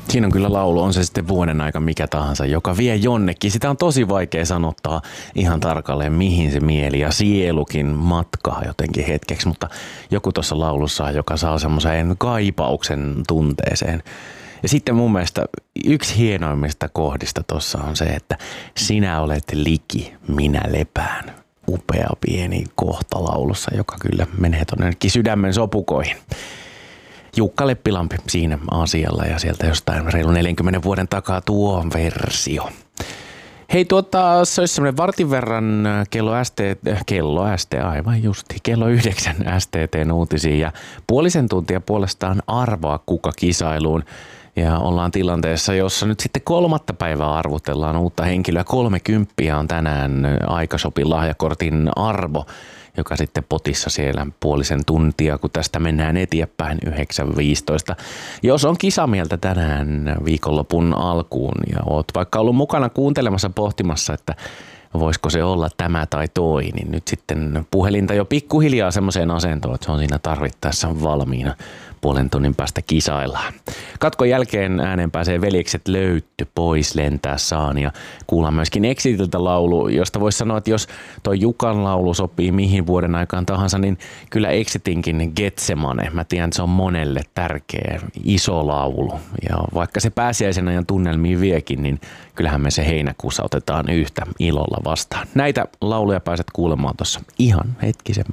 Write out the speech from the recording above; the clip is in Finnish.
Siinä on kyllä laulu, on se sitten vuoden aika mikä tahansa, joka vie jonnekin. Sitä on tosi vaikea sanottaa ihan tarkalleen, mihin se mieli ja sielukin matkaa jotenkin hetkeksi, mutta joku tuossa laulussa on, joka saa semmoisen kaipauksen tunteeseen. Ja sitten mun mielestä yksi hienoimmista kohdista tuossa on se, että sinä olet liki, minä lepään. Upea pieni kohta laulussa, joka kyllä menee tuonne sydämen sopukoihin. Jukka Leppilampi siinä asialla ja sieltä jostain reilun 40 vuoden takaa versio. Hei se olisi semmoinen vartin verran kello 9 STT:n uutisiin ja puolisen tuntia puolestaan arvaa kuka kisailuun. Ja ollaan tilanteessa, jossa nyt sitten 3. päivää arvutellaan uutta henkilöä. 30 on tänään Aikashopin lahjakortin arvo, joka sitten potissa siellä puolisen tuntia, kun tästä mennään eteenpäin 9.15. Jos on kisamieltä tänään viikonlopun alkuun ja oot vaikka ollut mukana kuuntelemassa pohtimassa, että voisiko se olla tämä tai toi, niin nyt sitten puhelinta jo pikkuhiljaa semmoiseen asentoon, että se on siinä tarvittaessa valmiina. Puolen tunnin päästä kisaillaan. Katkon jälkeen ääneen pääsee veljekset Löytty, Pois lentää saan ja kuullaan myöskin Exitiltä laulu, josta voisi sanoa, että jos toi Jukan laulu sopii mihin vuoden aikaan tahansa, niin kyllä Exitinkin Getsemane. Mä tiedän, että se on monelle tärkeä, iso laulu ja vaikka se pääsiäisen ajan tunnelmiin viekin, niin kyllähän me se heinäkuussa otetaan yhtä ilolla vastaan. Näitä lauluja pääset kuulemaan tuossa ihan hetkisen